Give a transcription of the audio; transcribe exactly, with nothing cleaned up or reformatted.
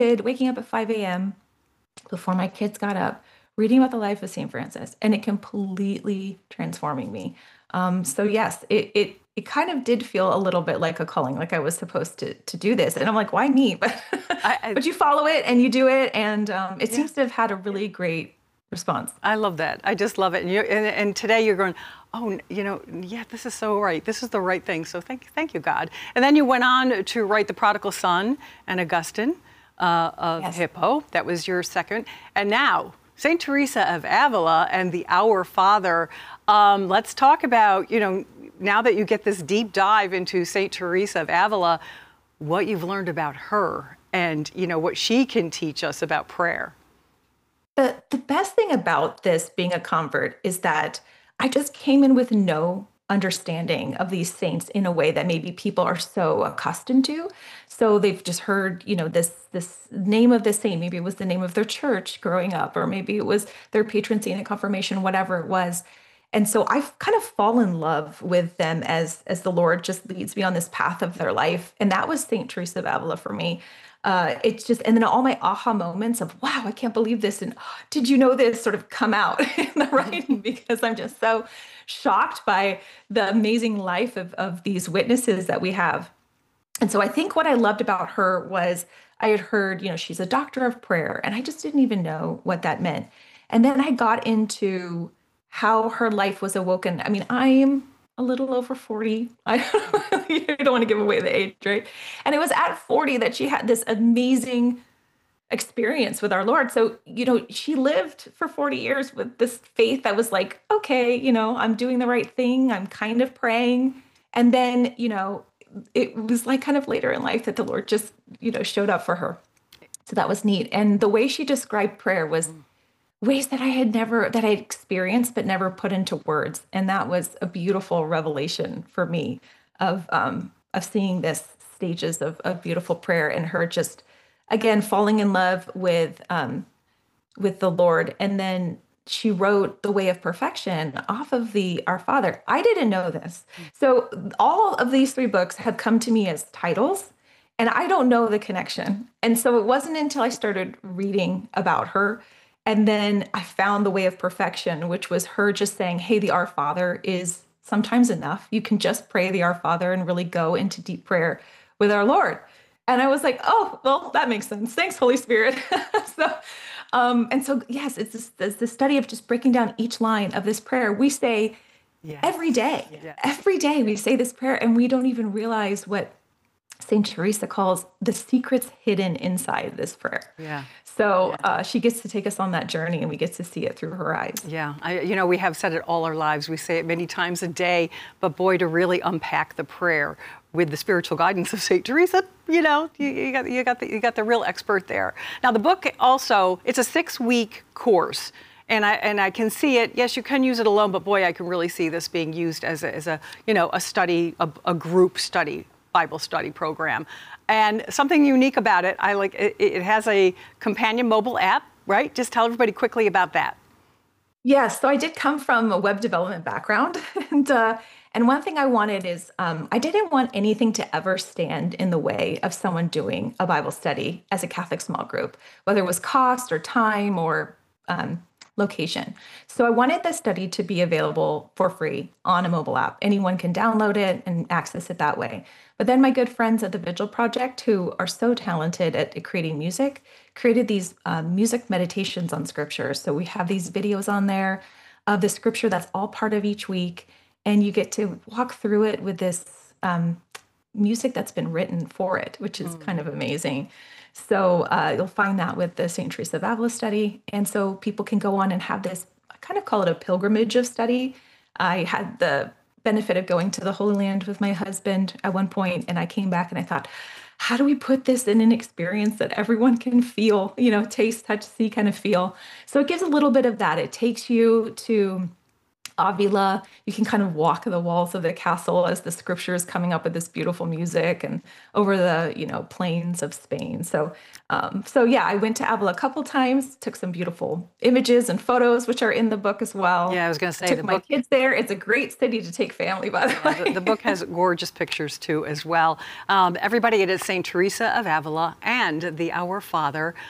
waking up at five a m before my kids got up, reading about the life of Saint Francis, and it completely transforming me. Um, so yes, it it it kind of did feel a little bit like a calling, like I was supposed to to do this, and I'm like, why me? But I, I but you follow it and you do it, and um, it yeah. seems to have had a really great response. I love that. I just love it. And, you and, and today you're going, oh, you know, yeah, this is so right. This is the right thing. So thank, thank you, God. And then you went on to write The Prodigal Son and Augustine uh, of Yes. Hippo. That was your second. And now Saint Teresa of Avila and the Our Father. Um, let's talk about, you know, now that you get this deep dive into Saint Teresa of Avila, what you've learned about her and, you know, what she can teach us about prayer. The the best thing about this being a convert is that I just came in with no understanding of these saints in a way that maybe people are so accustomed to. So they've just heard, you know, this this name of this saint. Maybe it was the name of their church growing up, or maybe it was their patron saint at confirmation, whatever it was. And so I've kind of fallen in love with them as as the Lord just leads me on this path of their life. And that was Saint Teresa of Avila for me. Uh, it's just, and then all my aha moments of, wow, I can't believe this. And "Oh, did you know this?" sort of come out in the writing because I'm just so shocked by the amazing life of, of these witnesses that we have. And so I think what I loved about her was I had heard, you know, she's a doctor of prayer, and I just didn't even know what that meant. And then I got into how her life was awoken. I mean, I'm a little over forty. I you don't want to give away the age, right? And it was at forty that she had this amazing experience with our Lord. So, you know, she lived for forty years with this faith that was like, okay, you know, I'm doing the right thing. I'm kind of praying. And then, you know, it was like kind of later in life that the Lord just, you know, showed up for her. So that was neat. And the way she described prayer was ways that I had never, that I had experienced, but never put into words. And that was a beautiful revelation for me of, um, of seeing this stages of, of beautiful prayer and her just, again, falling in love with, um, with the Lord. And then she wrote The Way of Perfection off of the Our Father. I didn't know this. So all of these three books have come to me as titles, and I don't know the connection. And so it wasn't until I started reading about her, and then I found The Way of Perfection, which was her just saying, hey, the Our Father is sometimes enough. You can just pray the Our Father and really go into deep prayer with our Lord. And I was like, oh, well, that makes sense. Thanks, Holy Spirit. so, um, and so, yes, it's this, it's the study of just breaking down each line of this prayer. We say Yes. every day, Yes. every day we say this prayer, and we don't even realize what Saint Teresa calls the secrets hidden inside this prayer. Yeah. So uh, she gets to take us on that journey, and we get to see it through her eyes. Yeah, I, you know, we have said it all our lives. We say it many times a day, but boy, to really unpack the prayer with the spiritual guidance of Saint Teresa, you know, you, you got you got the you got the real expert there. Now, the book also, it's a six-week course. And I and I can see it. Yes, you can use it alone, but boy, I can really see this being used as a, as a you know a study, a, a group study, Bible study program. And something unique about it, I like it, it has a companion mobile app, right? Just tell everybody quickly about that. Yes, so I did come from a web development background, and uh, and one thing I wanted is um, I didn't want anything to ever stand in the way of someone doing a Bible study as a Catholic small group, whether it was cost or time or um, location. So I wanted the study to be available for free on a mobile app. Anyone can download it and access it that way. But then my good friends at the Vigil Project, who are so talented at creating music, created these um, music meditations on scripture. So we have these videos on there of the scripture that's all part of each week. And you get to walk through it with this um, music that's been written for it, which is mm. kind of amazing. So uh, you'll find that with the Saint Teresa of Avila study. And so people can go on and have this, I kind of call it a pilgrimage of study. I had the benefit of going to the Holy Land with my husband at one point, and I came back and I thought, how do we put this in an experience that everyone can feel, you know, taste, touch, see kind of feel? So it gives a little bit of that. It takes you to Avila. You can kind of walk the walls of the castle as the scripture is coming up with this beautiful music and over the, you know, plains of Spain. So, um, so yeah, I went to Avila a couple times, took some beautiful images and photos, which are in the book as well. Yeah, I was going to I say took the my book. kids there. It's a great city to take family, by the Yeah, way. the, the book has gorgeous pictures too, as well. Um, everybody, it is Saint Teresa of Avila and the Our Father